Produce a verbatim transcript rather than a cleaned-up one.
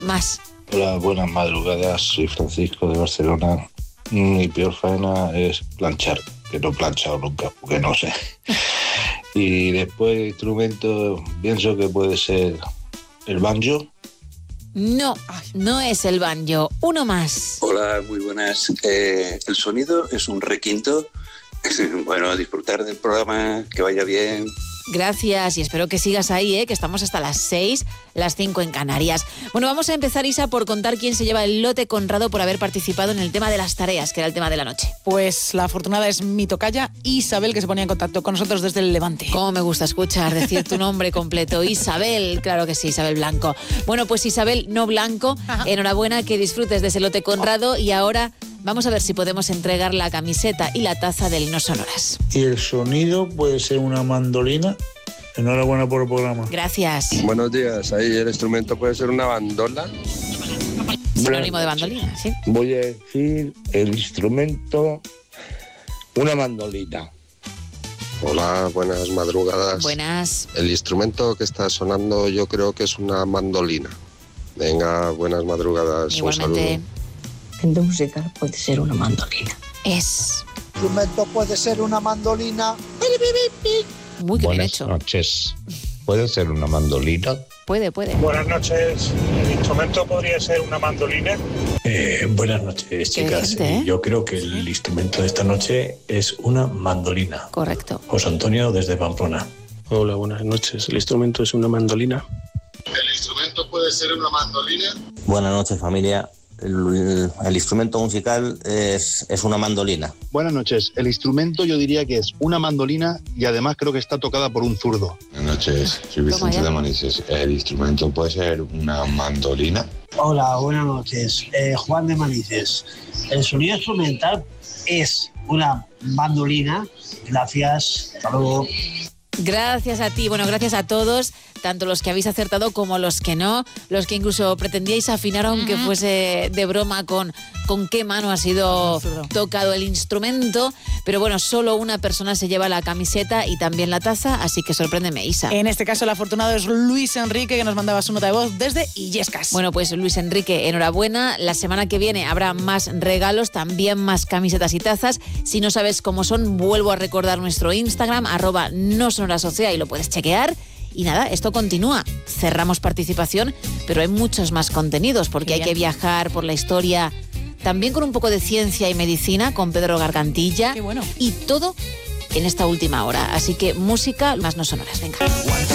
más. Hola, buenas madrugadas, soy Francisco de Barcelona. Mi peor faena es planchar, que no he planchado nunca, porque no sé. Y después de instrumento, pienso que puede ser el banjo. No, no es el banjo. Uno más. Hola, muy buenas. Eh, el sonido es un requinto. Bueno, disfrutar del programa, que vaya bien. Gracias y espero que sigas ahí, ¿eh? Que estamos hasta las seis, las cinco en Canarias. Bueno, vamos a empezar, Isa, por contar quién se lleva el lote Conrado por haber participado en el tema de las tareas, que era el tema de la noche. Pues la afortunada es mi tocaya Isabel, que se ponía en contacto con nosotros desde el Levante. Cómo me gusta escuchar decir tu nombre completo, Isabel, claro que sí, Isabel Blanco. Bueno, pues Isabel, no Blanco, Ajá. enhorabuena, que disfrutes de ese lote Conrado y ahora vamos a ver si podemos entregar la camiseta y la taza del No Sonoras. Y el sonido puede ser una mandolina. Enhorabuena por el programa. Gracias. Buenos días. Ahí el instrumento puede ser una bandola. Sinónimo de bandolina, sí. Voy a decir el instrumento, una mandolina. Hola, buenas madrugadas. Buenas. El instrumento que está sonando yo creo que es una mandolina. Venga, buenas madrugadas. Igualmente. Un instrumento musical puede ser una mandolina. Es. El instrumento puede ser una mandolina. Muy bien Buenas hecho. noches. ¿Puede ser una mandolina? Puede, puede. Buenas noches. ¿El instrumento podría ser una mandolina? Eh, buenas noches, chicas. Gente, ¿eh? Yo creo que el instrumento de esta noche es una mandolina. Correcto. José Antonio desde Pamplona. Hola, buenas noches. ¿El instrumento es una mandolina? ¿El instrumento puede ser una mandolina? Buenas noches, familia. El, el, el instrumento musical es, es una mandolina. Buenas noches. El instrumento yo diría que es una mandolina y además creo que está tocada por un zurdo. Buenas noches. Soy Vicente de Manises. ¿El instrumento puede ser una mandolina? Hola, buenas noches. Eh, Juan de Manises. El sonido instrumental es una mandolina. Gracias. Hasta luego. Gracias a ti, bueno, gracias a todos, tanto los que habéis acertado como los que no, los que incluso pretendíais afinar aunque uh-huh. fuese de broma con, con qué mano ha sido tocado el instrumento, pero bueno, solo una persona se lleva la camiseta y también la taza, así que sorpréndeme, Isa. En este caso el afortunado es Luis Enrique, que nos mandaba su nota de voz desde Illescas. Bueno, pues Luis Enrique, enhorabuena, la semana que viene habrá más regalos, también más camisetas y tazas. Si no sabes cómo son, vuelvo a recordar nuestro Instagram, arroba no sonoras Ocea, y lo puedes chequear. Y nada, esto continúa. Cerramos participación, pero hay muchos más contenidos porque hay que viajar por la historia, también con un poco de ciencia y medicina con Pedro Gargantilla. Qué bueno. Y todo en esta última hora. Así que música más no sonoras. Venga.